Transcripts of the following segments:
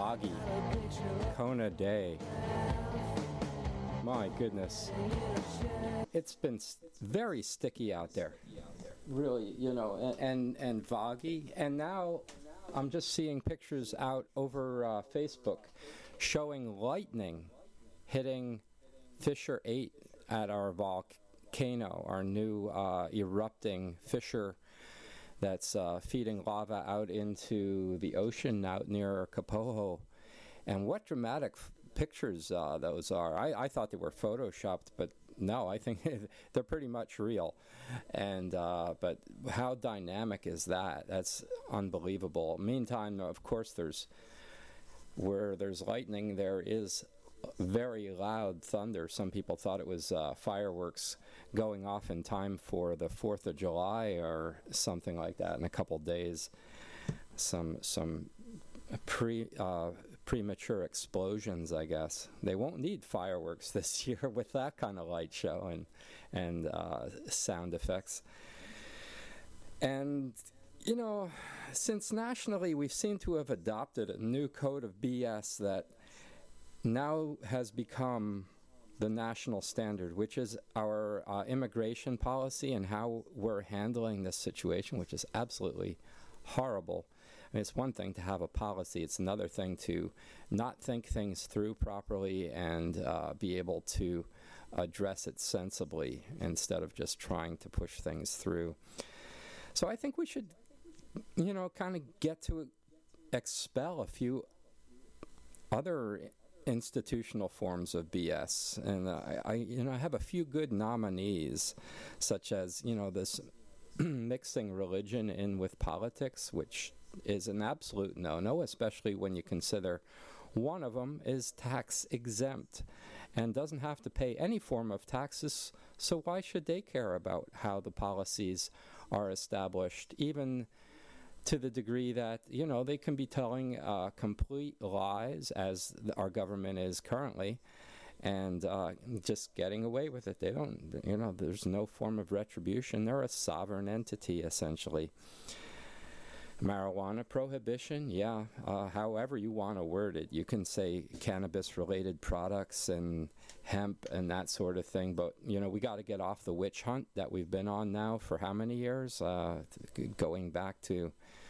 foggy. Kona Day. My goodness. It's been very sticky out there. Really, and foggy. And now I'm just seeing pictures out over Facebook showing lightning hitting Fissure 8 at our volcano, our new erupting fissure that's feeding lava out into the ocean out near Kapoho. And what dramatic pictures those are. I thought they were photoshopped, but no, I think they're pretty much real. And but how dynamic is that? That's unbelievable. Meantime, of course, where there's lightning, there is very loud thunder. Some people thought it was fireworks going off in time for the 4th of July or something like that in a couple days. Some premature explosions, I guess. They won't need fireworks this year with that kind of light show and sound effects. And since nationally we seem to have adopted a new code of BS that now has become the national standard, which is our immigration policy and how we're handling this situation, which is absolutely horrible. I mean, it's one thing to have a policy. It's another thing to not think things through properly and be able to address it sensibly instead of just trying to push things through. So I think we should, kind of get to expel a few other institutional forms of BS. And I have a few good nominees, such as, this mixing religion in with politics, which is an absolute no-no, especially when you consider one of them is tax exempt and doesn't have to pay any form of taxes, so why should they care about how the policies are established, even to the degree that, they can be telling complete lies, as our government is currently, and just getting away with it. They don't, there's no form of retribution. They're a sovereign entity, essentially. Marijuana prohibition, however you want to word it. You can say cannabis-related products and hemp and that sort of thing, but, we got to get off the witch hunt that we've been on now for how many years? Going back to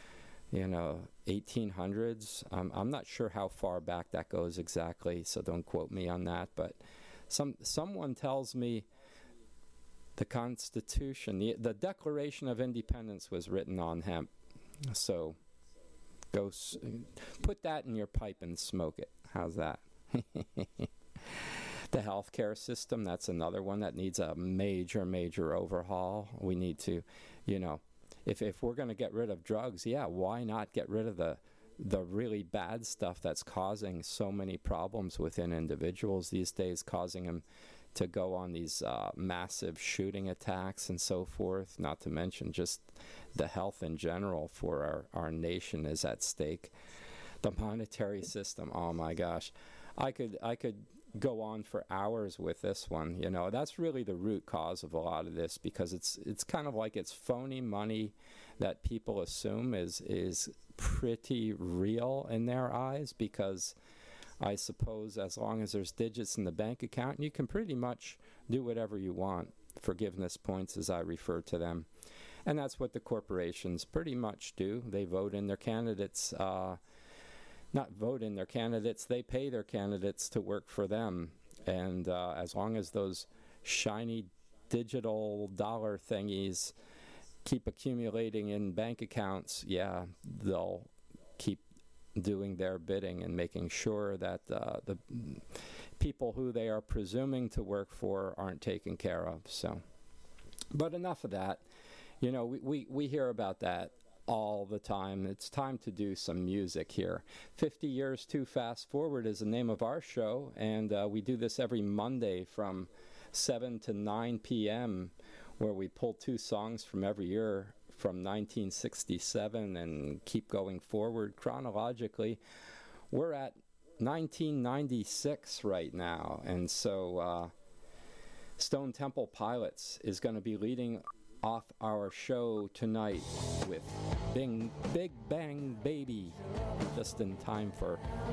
1800s. I'm not sure how far back that goes exactly, so don't quote me on that. But someone tells me the Constitution, the Declaration of Independence was written on hemp. So go put that in your pipe and smoke it. How's that? The healthcare system, that's another one that needs a major overhaul. We need to, if we're going to get rid of drugs, why not get rid of the really bad stuff that's causing so many problems within individuals these days, causing them to go on these massive shooting attacks and so forth, not to mention just the health in general for our nation is at stake. The monetary system, oh my gosh. I could go on for hours with this one. That's really the root cause of a lot of this, because it's kind of like it's phony money that people assume is pretty real in their eyes, because I suppose as long as there's digits in the bank account, you can pretty much do whatever you want. Forgiveness points, as I refer to them. And that's what the corporations pretty much do. They vote in their candidates. Not vote in their candidates, they pay their candidates to work for them. And as long as those shiny digital dollar thingies keep accumulating in bank accounts, they'll keep doing their bidding and making sure that the people who they are presuming to work for aren't taken care of. So, but enough of that. We hear about that all the time. It's time to do some music here. 50 Years Too Fast Forward is the name of our show, and we do this every Monday from 7 to 9 p.m., where we pull 2 songs from every year from 1967 and keep going forward chronologically. We're at 1996 right now, and so Stone Temple Pilots is going to be leading off our show tonight with Big Bang Baby, just in time for